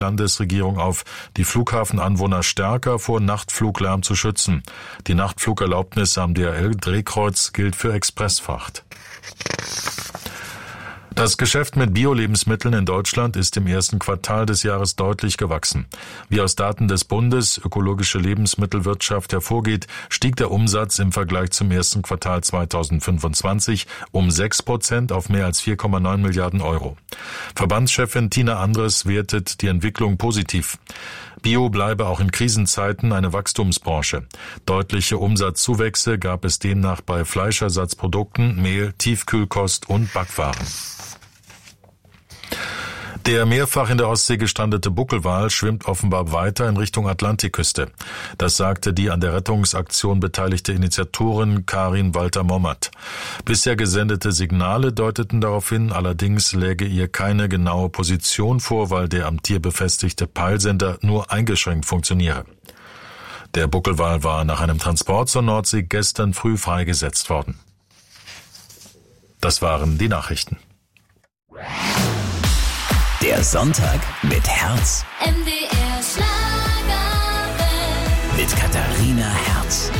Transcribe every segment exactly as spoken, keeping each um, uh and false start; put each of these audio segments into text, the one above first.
Landesregierung auf, die Flughafenanwohner stärker vor Nachtfluglärm zu schützen. Die Nachtflugerlaubnis am D H L-Drehkreuz gilt für Expressfracht. Das Geschäft mit Bio-Lebensmitteln in Deutschland ist im ersten Quartal des Jahres deutlich gewachsen. Wie aus Daten des Bundes Ökologische Lebensmittelwirtschaft hervorgeht, stieg der Umsatz im Vergleich zum ersten Quartal zweitausendfünfundzwanzig um sechs Prozent auf mehr als vier Komma neun Milliarden Euro. Verbandschefin Tina Andres wertet die Entwicklung positiv. Bio bleibe auch in Krisenzeiten eine Wachstumsbranche. Deutliche Umsatzzuwächse gab es demnach bei Fleischersatzprodukten, Mehl, Tiefkühlkost und Backwaren. Der mehrfach in der Ostsee gestrandete Buckelwal schwimmt offenbar weiter in Richtung Atlantikküste. Das sagte die an der Rettungsaktion beteiligte Initiatorin Karin Walter-Mommert. Bisher gesendete Signale deuteten darauf hin, allerdings läge ihr keine genaue Position vor, weil der am Tier befestigte Peilsender nur eingeschränkt funktioniere. Der Buckelwal war nach einem Transport zur Nordsee gestern früh freigesetzt worden. Das waren die Nachrichten. Der Sonntag mit Herz. M D R Schlagerwelt. Mit Katharina Herz.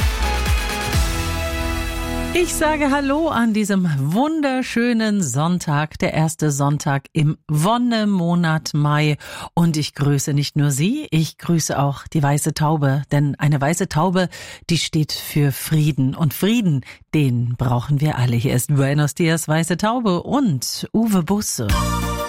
Ich sage Hallo an diesem wunderschönen Sonntag, der erste Sonntag im Wonnemonat Mai. Und ich grüße nicht nur Sie, ich grüße auch die weiße Taube. Denn eine weiße Taube, die steht für Frieden. Und Frieden, den brauchen wir alle. Hier ist Buenos Dias, weiße Taube und Uwe Busse.